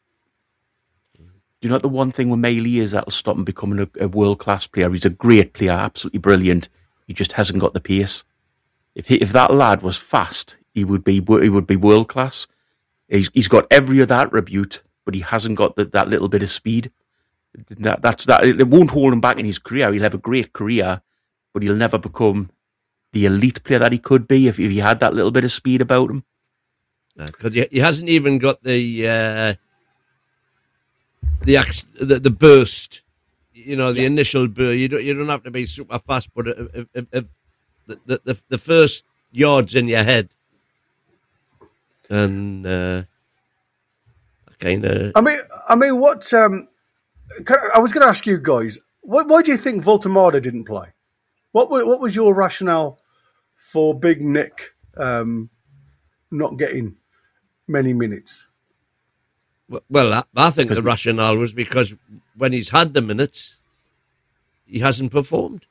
You know, the one thing with Miley is that'll stop him becoming a, a world-class player. He's a great player, absolutely brilliant. He just hasn't got the pace. If he, if that lad was fast, he would be he would be world-class. He's he's got every other attribute, but he hasn't got the, that little bit of speed. That, that's that. It won't hold him back in his career. He'll have a great career, but he'll never become the elite player that he could be if, if he had that little bit of speed about him. Because he, he hasn't even got the uh, the, ax- the the burst, you know, the Yeah. initial burst. You don't you don't have to be super fast, but if, if, if the, the the the first yards in your head, and uh, kind of I mean, I mean, what? Um, can I I was going to ask you guys, why, why do you think Voltemada didn't play? What wa- what was your rationale for Big Nick um, not getting many minutes? well, I, I think the rationale was because when he's had the minutes, he hasn't performed.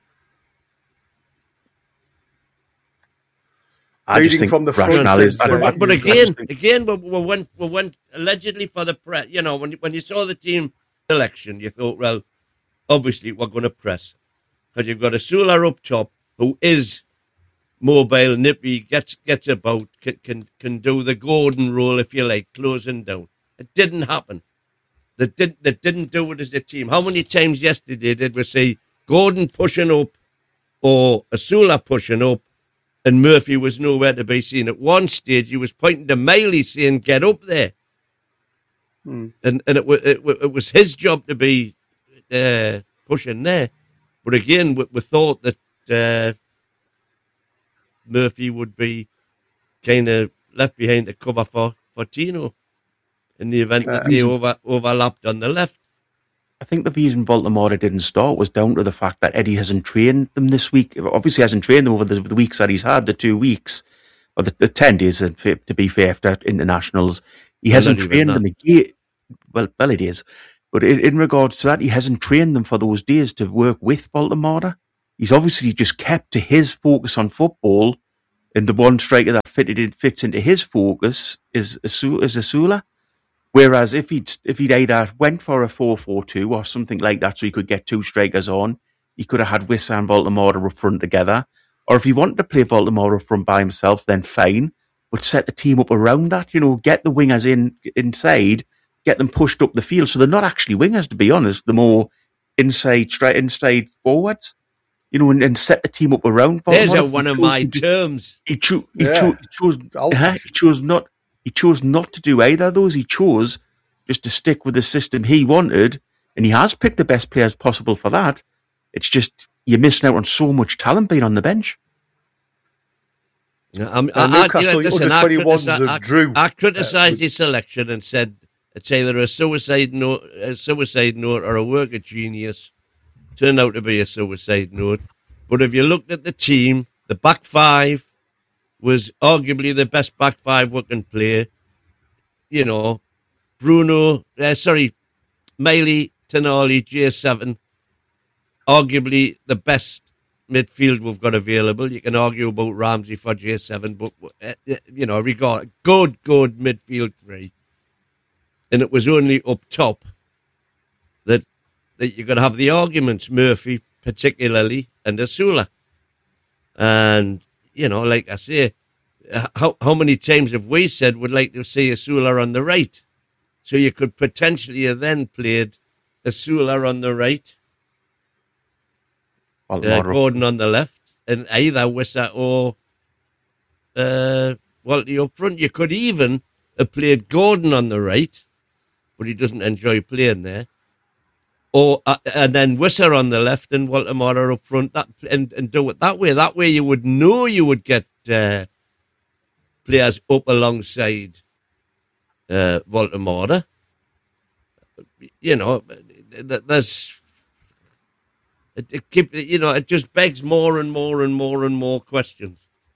I Reading just think from the front rationale is says, better. uh, But, but I again, just think- again, we, we went, we went allegedly for the press. You know, when when you saw the team selection, you thought, well, obviously we're going to press because you've got a Sula up top who is mobile, nippy, gets gets about, can can, can do the Gordon role if you like, closing down. It didn't happen. They didn't. They didn't do it as a team. How many times yesterday did we see Gordon pushing up or Asula pushing up? And Murphy was nowhere to be seen. At one stage, he was pointing to Miley saying, get up there. Hmm. And and it, wa- it, wa- it was his job to be uh, pushing there. But again, we, we thought that uh, Murphy would be kind of left behind to cover for, for Tino in the event that Uh, they over, overlapped on the left. I think the reason Baltimore didn't start was down to the fact that Eddie hasn't trained them this week. Obviously, hasn't trained them over the, the weeks that he's had, the two weeks, or the, the ten days, to be fair, after internationals. He Well, hasn't not even trained that. them again. Well, well, it is. But in, in regards to that, he hasn't trained them for those days to work with Voldemort. He's obviously just kept to his focus on football, and the one striker that fitted in, fits into his focus is Asu- is Asula. Whereas if he'd if he'd either went for a four four two or something like that, so he could get two strikers on, he could have had Wissa and Voldemort up front together. Or if he wanted to play Voldemort up front by himself, then fine. But set the team up around that, you know, get the wingers in inside, get them pushed up the field. So they're not actually wingers, to be honest. They're more inside, straight inside forwards, you know, and, and set the team up around. There's a, one of my terms. He, cho- he, Yeah. cho- he chose. uh, he chose not. He chose not to do either of those. He chose just to stick with the system he wanted, and he has picked the best players possible for that. It's just you're missing out on so much talent being on the bench. Yeah, I'm, Uh, I, I, Newcastle you know, listen, under I, twenty-ones critici- of I, Drew. I criticised uh, his selection and said it's either a suicide note, a suicide note, or a work of genius. Turned out to be a suicide note. But if you looked at the team, the back five was arguably the best back five we can play. You know, Bruno, uh, sorry, Miley, Tonali, J seven, arguably the best midfield we've got available. You can argue about Ramsey for J seven, but, uh, you know, regard good, good midfield three. And it was only up top that that you're going to have the arguments, Murphy particularly, and Asula. And, you know, like I say, how how many times have we said we'd like to see Asula on the right? So you could potentially have then played Asula on the right, Well, uh, Gordon on the left, and either Wissa or uh, Walty up front. You could even have played Gordon on the right, but he doesn't enjoy playing there. Or uh, and then Wissa on the left and Walter up front, that and, and do it that way. That way you would know you would get uh, players up alongside uh, Voldemort. You know, there's it, it keep you know it just begs more and more and more and more questions.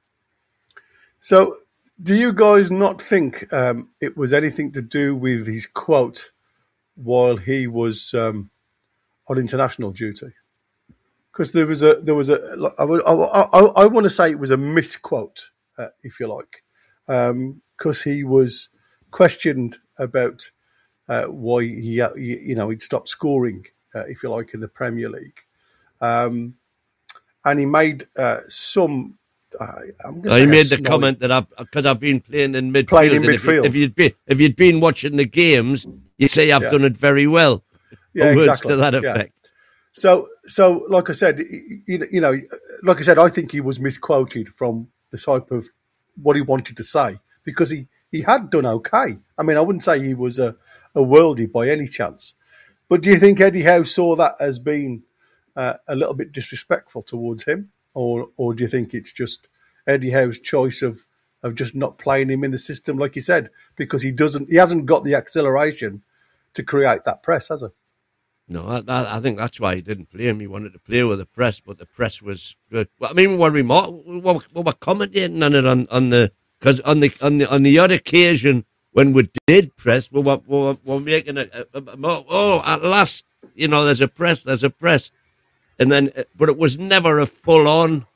So, do you guys not think um, it was anything to do with his quote while he was um, on international duty? Because there was a there was a I, I, I, I want to say it was a misquote, uh, if you like, because um, he was questioned about uh, why he you know he'd stopped scoring, uh, if you like, in the Premier League, um, and he made uh, some. Uh, I'm gonna I say made a the snide- comment that I've because I've been playing in midfield. Playing in and if you- midfield. If, you'd been if you'd been watching the games, you say I've Yeah. done it very well. Yeah, Or words exactly. to that Yeah. effect. So, so like I said, you, you know, like I said, I think he was misquoted from the type of what he wanted to say because he, he had done okay. I mean, I wouldn't say he was a, a worldie by any chance. But do you think Eddie Howe saw that as being uh, a little bit disrespectful towards him? Or or do you think it's just Eddie Howe's choice of, of just not playing him in the system, like you said, because he doesn't he hasn't got the acceleration to create that press, has he? No, I, I I think that's why he didn't play him. He wanted to play with the press, but the press was good. Well, I mean, we're remar- we were, we were commentating on it on, on the because on the on the on the odd occasion when we did press, we were we were, we were making a, a, a, a oh at last, you know, there's a press, there's a press, and then but it was never a full on.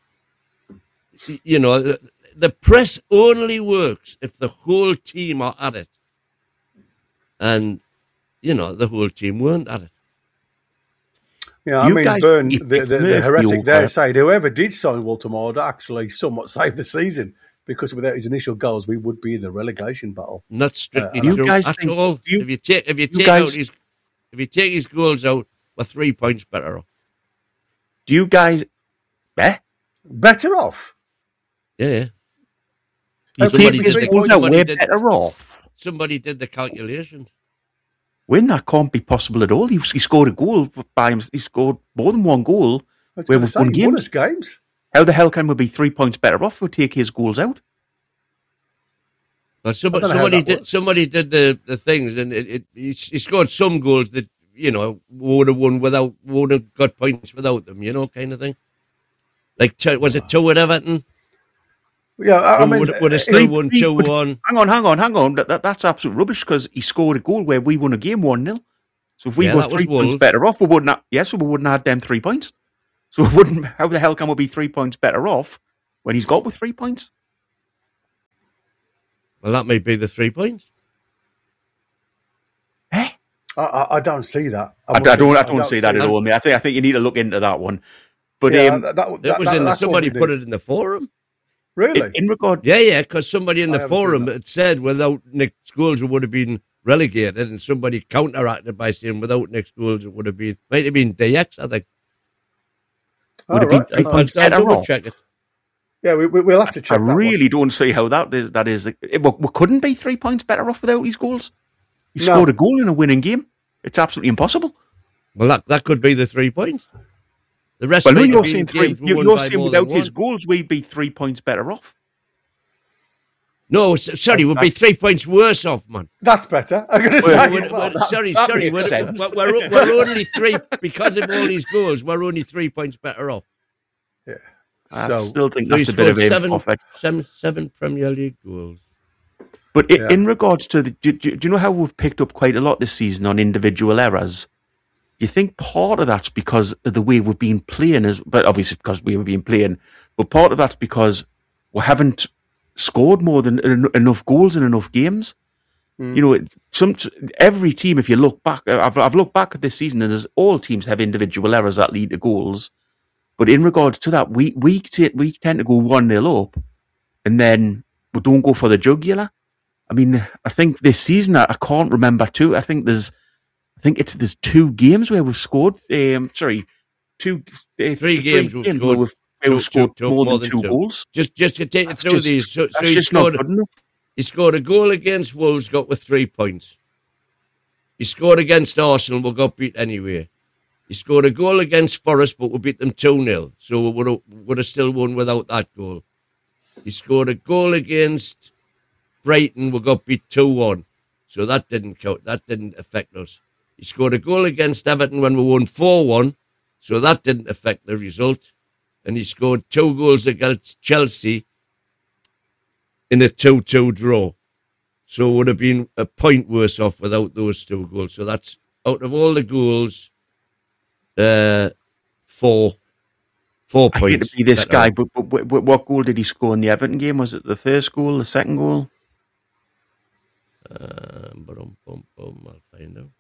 You know, the, the press only works if the whole team are at it, and you know the whole team weren't at it. Yeah, I You mean, guys Byrne, keep the, the, the Murphy heretic over. there said whoever did sign Walter Morda actually somewhat saved the season because without his initial goals, we would be in the relegation battle. Not strictly Uh, you true guys at think- all. you- if you take if you you take guys- out his if you take his goals out, we're three points better off. Do you guys? Eh? Better off. Yeah, yeah. If Somebody we did, take the, his goals out, somebody, we're did, better off. somebody did the calculations. When that can't be possible at all. He, he scored a goal by him. He scored more than one goal. I was Where gonna we've say, won he won games. us games. How the hell can we be three points better off if we take his goals out? But somebody, I don't know how somebody that did works. somebody did the, the things, and it, it he, he scored some goals that you know would have won without would have got points without them. You know, kind of thing. Like two, was it two at Everton? Yeah, I, I mean, would, would have still he- won he two would- one. Hang on, hang on, hang on. That, that, that's absolute rubbish because he scored a goal where we won a game one nil. So if we Yeah, were that was three points Wolves. better off, we wouldn't. Have, yes, so we wouldn't have had them three points. So we wouldn't. How the hell can we be three points better off when he's got with three points? Well, that may be the three points. Eh? I, I, I don't see that. I, I must don't. admit, I don't see that at all, mate. I think. I think you need to look into that one. But Yeah, um, that, that, It that, was that, in the, that's what somebody we put need. it in the forum. Really? in, in regard, Yeah, yeah, because somebody in I the haven't seen forum that. had said without Nick Scholes it would have been relegated, and somebody counteracted by saying without Nick Scholes it would have been, might have been D X, I think. would All it be right. three Oh, points I'll better double off? check it. Yeah, we, we, we'll have to I check that really don't see how that is. That is, it, we, we couldn't be three points better off without his goals. He No. scored a goal in a winning game. It's absolutely impossible. Well, that, that could be the three points. The rest Well, no, might have you're been saying three. games we You're, won you're by saying more than without his one. goals, we'd be three points better off. No, s- sorry, we'd be three points worse off, man. one. That's better. I'm going to Well, say. We're- well, we're- sorry, that sorry, makes we're, sense. we're, we're, we're only three, because of all these goals, we're only three points better off. yeah. I So, still think So he that's a bit scored of a seven, perfect. seven, seven Premier League goals. But i Yeah. in regards to the, do, do, do you know how we've picked up quite a lot this season on individual errors? You think part of that's because of the way we've been playing, as, but obviously because we have been playing, but part of that's because we haven't scored more than en- enough goals in enough games. Mm. You know, it- some every team, if you look back, I've, I've looked back at this season, and there's all teams have individual errors that lead to goals. But in regards to that, we we t- we tend to go one nil up, and then we don't go for the jugular. I mean, I think this season I, I can't remember two. I think there's, I think it's there's two games where we've scored. Um, sorry, two uh, Three games we've scored where we've, where two- we've scored two- two- more, more than than two two. goals. Just just to take you That's through just- these. So, so That's he just scored, not good enough. he scored a goal against Wolves, got with three points. He scored against Arsenal, we got beat anyway. He scored a goal against Forest, but we beat them two nil. So we would have, would have still won without that goal. He scored a goal against Brighton, we got beat two one. So that didn't count. That didn't affect us. He scored a goal against Everton when we won four one. So that didn't affect the result. And he scored two goals against Chelsea in a two two draw. So it would have been a point worse off without those two goals. So that's out of all the goals, uh, four, four I points. hate to be this better. guy, but, but, but what goal did he score in the Everton game? Was it the first goal, the second goal? Um, bum, bum, bum, I'll find out.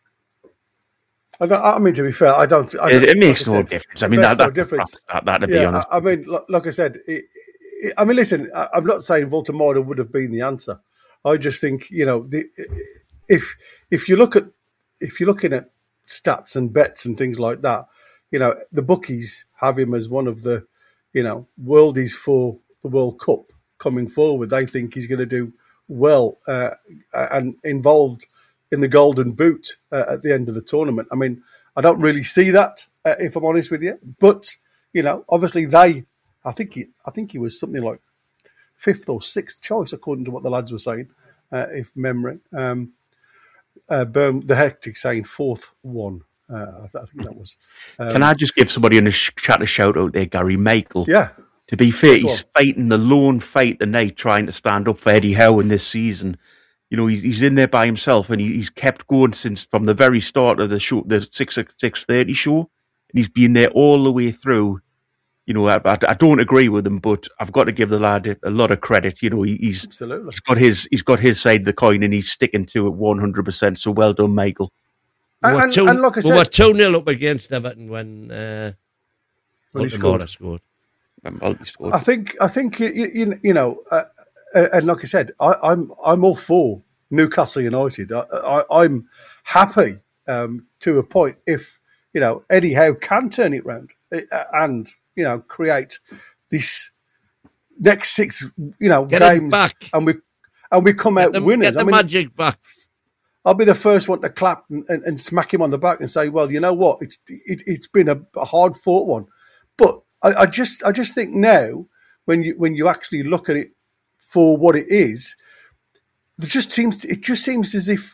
I, don't, I mean, to be fair, I don't. I It, don't it makes like I no said, difference. I it mean, makes that, no that, difference. that, that, to be Yeah, honest. I, I mean, like, like I said, it, it, I mean, listen, I, I'm not saying Voltemada would have been the answer. I just think, you know, the, if if you look at if you're looking at stats and bets and things like that, you know, the bookies have him as one of the, you know, worldies for the World Cup coming forward. They think he's going to do well uh, and involved in the Golden Boot uh, at the end of the tournament. I mean, I don't really see that, uh, if I'm honest with you. But you know, obviously they, I think he, I think he was something like fifth or sixth choice according to what the lads were saying, uh, if memory. Um, uh, Burn the Hectic saying fourth one. Uh, I, th- I think that was. Um, Can I just give somebody in the sh- chat a shout out there, Gary Michael? Yeah. To be fair, Go he's on. fighting the lone fight tonight, trying to stand up for Eddie Howe in this season. You know, he's, he's in there by himself, and he, he's kept going since from the very start of the show, the six six thirty show, and he's been there all the way through. You know, I, I, I don't agree with him, but I've got to give the lad a, a lot of credit. You know, he, he's Absolutely. he's got his he's got his side of the coin, and he's sticking to it one hundred percent. So well done, Michael. We were And, two, and like I we said, were two nil up against Everton when uh, When he Baltimore scored. scored. Um, well, he scored. I think I think you you, you know, uh, uh, and like I said, I, I'm I'm all for Newcastle United. I, I, I'm happy um, to a point if you know Eddie Howe can turn it round uh, and you know create this next six you know Get him games back. and we and we come Get out the, winners. get the I mean, magic back. I'll be the first one to clap and, and, and smack him on the back and say, "Well, you know what? It's it, it's been a, a hard fought one," but I, I just I just think now when you when you actually look at it for what it is, it just seems it just seems as if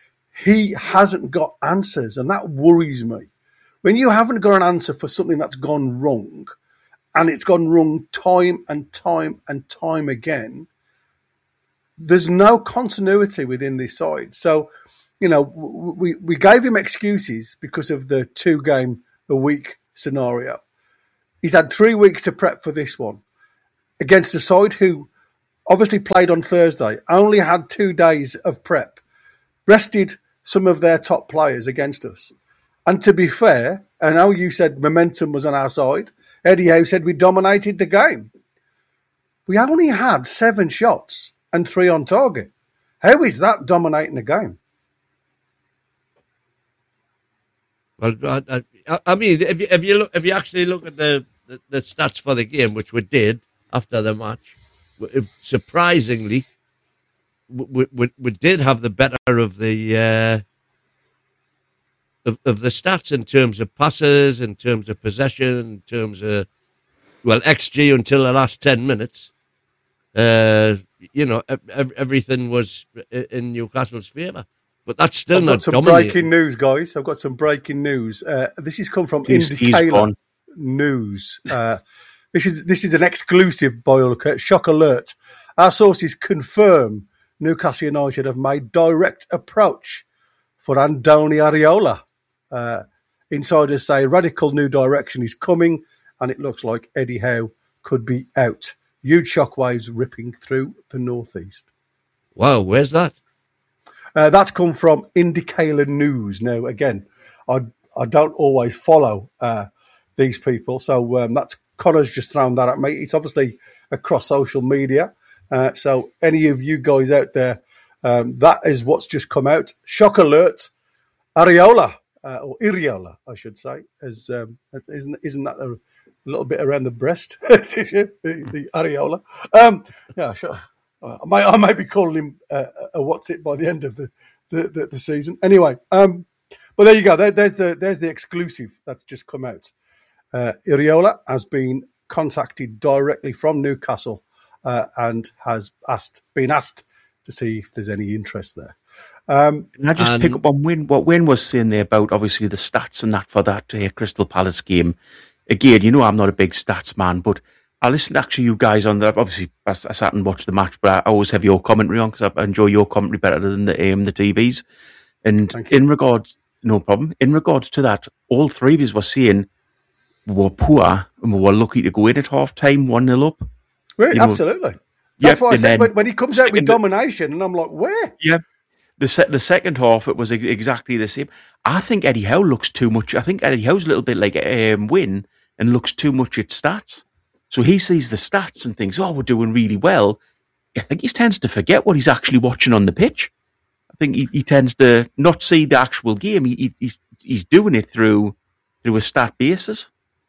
he hasn't got answers, and that worries me. When you haven't got an answer for something that's gone wrong, and it's gone wrong time and time and time again, there's no continuity within this side. So you know, we, we gave him excuses because of the two game a week scenario. He's had three weeks to prep for this one against a side who obviously played on Thursday, only had two days of prep, rested some of their top players against us. And to be fair, I know you said momentum was on our side. Eddie Howe said we dominated the game. We only had seven shots and three on target. How is that dominating the game? Well, I, I, I mean, if you, if you look, if you actually look at the, the, the stats for the game, which we did after the match, surprisingly, we, we, we did have the better of the uh, of, of the stats in terms of passes, in terms of possession, in terms of, well, X G until the last ten minutes. Uh, you know, everything was in Newcastle's favour. But that's still I've not got some dominating. breaking news, guys. I've got some breaking news. Uh, this has come from He's- he's Indicator gone. News. Uh, this is this is an exclusive, by all accounts. Shock alert. Our sources confirm Newcastle United have made direct approach for Andoni Areola. Uh, insiders say radical new direction is coming, and it looks like Eddie Howe could be out. Huge shockwaves ripping through the northeast. Wow, where's that? Uh, that's come from Indicator News. Now, again, I I don't always follow uh, these people, so um, that's Connor's just thrown that at me. It's obviously across social media. Uh, so any of you guys out there, um, that is what's just come out. Shock alert, Areola, uh, or Iriola, I should say. As, um, isn't, isn't that a little bit around the breast, the, the Areola? Um, yeah, sure. I might, I might be calling him uh, a what's it by the end of the, the, the, the season. Anyway, um, but there you go. There, there's the there's the exclusive that's just come out. Uh, Iriola has been contacted directly from Newcastle uh, and has asked been asked to see if there's any interest there. Um, Can I just And- pick up on Wayne, what Wayne was saying there about obviously the stats and that for that uh, Crystal Palace game? Again, you know I'm not a big stats man, but I listened to actually you guys on that. Obviously, I, I sat and watched the match, but I always have your commentary on because I enjoy your commentary better than the um, the T Vs. And Thank you. in regards, no problem. In regards to that, all three of us were saying we were poor and we were lucky to go in at half time, one nil up. right, You know, absolutely. yeah, That's why I and said then when, when he comes out with second- domination, and I'm like, where? Yeah. The se- the second half, it was ex- exactly the same. I think Eddie Howe looks too much. I think Eddie Howe's a little bit like um, Wynn and looks too much at stats. So he sees the stats and thinks, oh, we're doing really well. I think he tends to forget what he's actually watching on the pitch. I think he, he tends to not see the actual game. He, he he's, he's doing it through through a stat basis.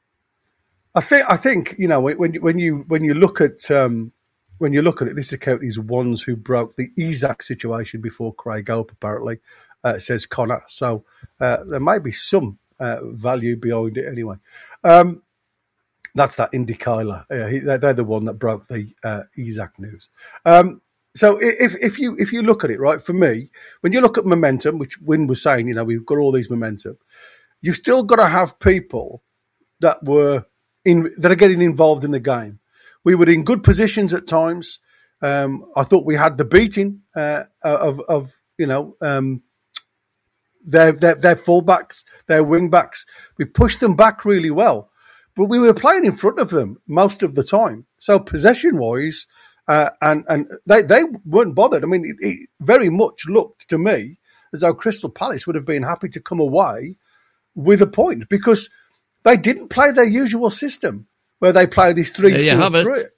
I think I think you know when when you when you look at um, when you look at it, this account is ones who broke the Isaac situation before Craig Hope, apparently, uh, says Connor. So uh, there may be some uh, value behind it anyway. Um, that's that Indy Kyler. Yeah, he, they're, they're the one that broke the uh, Isaac news. Um, so if if you if you look at it, right, for me, when you look at momentum, which Wynn was saying, you know, we've got all these momentum, you've still got to have people that were in that are getting involved in the game. We were in good positions at times. Um, I thought we had the beating uh, of, of you know, um, their, their their fullbacks, their wing backs. We pushed them back really well, but we were playing in front of them most of the time. So possession wise, uh, and and they, they weren't bothered. I mean, it, it very much looked to me as though Crystal Palace would have been happy to come away with a point because they didn't play their usual system where they play this three. There you four, have it. three.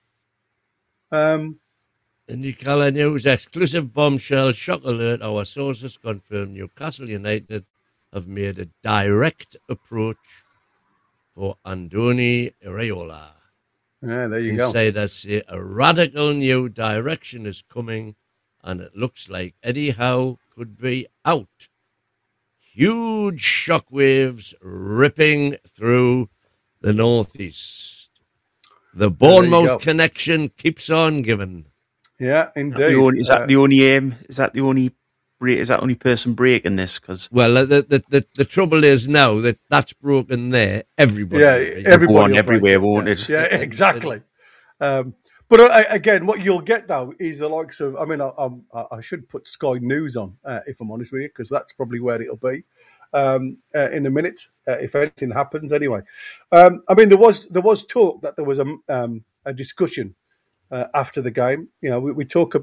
Um, In the Cala News exclusive bombshell shock alert, our sources confirm Newcastle United have made a direct approach for Andoni Areola. yeah, there you go. Insiders say a radical new direction is coming and it looks like Eddie Howe could be out. Huge shockwaves ripping through the northeast. The There you go. Bournemouth connection keeps on giving. Yeah, The indeed. only, is that Uh, the only aim? Is that the only? break- Is that the only person breaking this? Because Well, the, the the the trouble is now that that's broken there. Everybody, Yeah, will be. everybody go on will break everywhere, it. won't yeah. it? Yeah, exactly. Um, But uh, again, what you'll get now is the likes of. I mean, I, I'm, I should put Sky News on uh, if I'm honest with you, because that's probably where it'll be um, uh, in a minute uh, if anything happens. Anyway, um, I mean, there was there was talk that there was a um, a discussion uh, after the game. You know, we, we talk